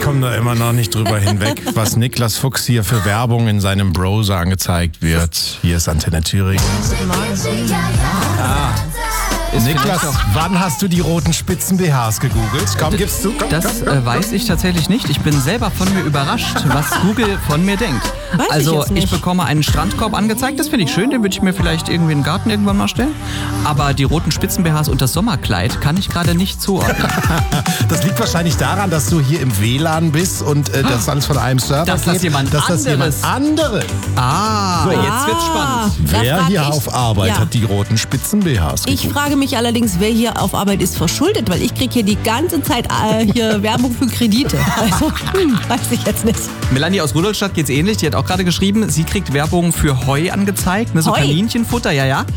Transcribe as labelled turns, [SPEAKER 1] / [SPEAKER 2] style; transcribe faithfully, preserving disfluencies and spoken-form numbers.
[SPEAKER 1] komme da immer noch nicht drüber hinweg, was Niklas Fuchs hier für Werbung in seinem Browser angezeigt wird. Hier ist Antenne Thüringen. Ah. Niklas, wann hast du die roten Spitzen-B Hs gegoogelt? Komm, gibst du. Komm,
[SPEAKER 2] das
[SPEAKER 1] komm, komm.
[SPEAKER 2] Äh, weiß ich tatsächlich nicht. Ich bin selber von mir überrascht, was Google von mir denkt.
[SPEAKER 3] Weiß
[SPEAKER 2] also
[SPEAKER 3] ich,
[SPEAKER 2] ich bekomme einen Strandkorb angezeigt, das finde ich schön, den würde ich mir vielleicht irgendwie in den Garten irgendwann mal stellen. Aber die roten Spitzen-B Hs und das Sommerkleid kann ich gerade nicht zuordnen.
[SPEAKER 1] Das liegt wahrscheinlich daran, dass du hier im W L A N bist und äh, das alles von einem Server
[SPEAKER 2] Dass
[SPEAKER 1] geht.
[SPEAKER 2] das jemand
[SPEAKER 1] dass das jemand
[SPEAKER 2] anderes.
[SPEAKER 1] anderes.
[SPEAKER 2] Ah,
[SPEAKER 1] So.
[SPEAKER 2] jetzt wird's spannend.
[SPEAKER 3] Da
[SPEAKER 1] Wer
[SPEAKER 3] frag
[SPEAKER 1] hier
[SPEAKER 3] ich-
[SPEAKER 1] auf Arbeit
[SPEAKER 3] ja.
[SPEAKER 1] hat die roten Spitzen-B Hs
[SPEAKER 3] Ich
[SPEAKER 1] gegoogelt?
[SPEAKER 3] frage mich allerdings, wer hier auf Arbeit ist verschuldet, weil ich kriege hier die ganze Zeit äh, hier Werbung für Kredite. Also, hm, weiß ich jetzt nicht.
[SPEAKER 2] Melanie aus Rudolstadt geht's ähnlich, die hat auch gerade geschrieben, sie kriegt Werbung für Heu angezeigt, ne, so
[SPEAKER 3] Heu?
[SPEAKER 2] Kaninchenfutter, ja, ja.